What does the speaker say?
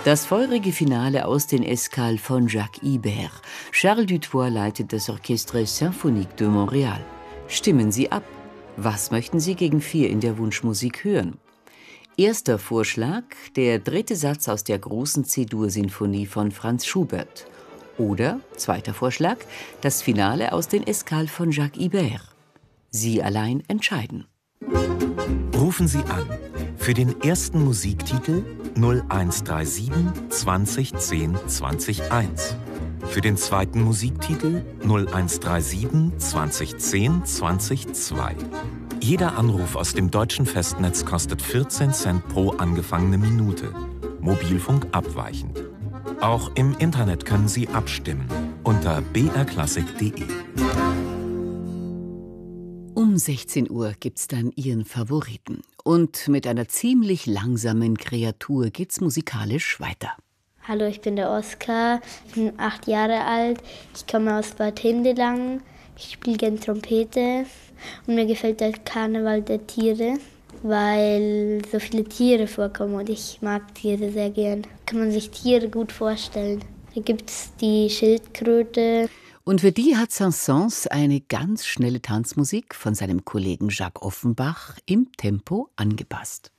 Das feurige Finale aus den Escales von Jacques Ibert. Charles Dutoit leitet das Orchestre Symphonique de Montréal. Stimmen Sie ab. Was möchten Sie gegen 4 in der Wunschmusik hören? Erster Vorschlag, der 3. Satz aus der großen C-Dur-Sinfonie von Franz Schubert. Oder, zweiter Vorschlag, das Finale aus den Escales von Jacques Ibert. Sie allein entscheiden. Rufen Sie an für den ersten Musiktitel 0137 2010 201. Für den zweiten Musiktitel 0137 2010 202. Jeder Anruf aus dem deutschen Festnetz kostet 14 Cent pro angefangene Minute. Mobilfunk abweichend. Auch im Internet können Sie abstimmen unter brklassik.de. Um 16 Uhr gibt's dann Ihren Favoriten. Und mit einer ziemlich langsamen Kreatur geht's musikalisch weiter. Hallo, ich bin der Oskar, ich bin 8 Jahre alt, ich komme aus Bad Hindelang, ich spiele gerne Trompete und mir gefällt der Karneval der Tiere, weil so viele Tiere vorkommen und ich mag Tiere sehr gern. Kann man sich Tiere gut vorstellen. Da gibt's die Schildkröte. Und für die hat Saint-Saëns eine ganz schnelle Tanzmusik von seinem Kollegen Jacques Offenbach im Tempo angepasst.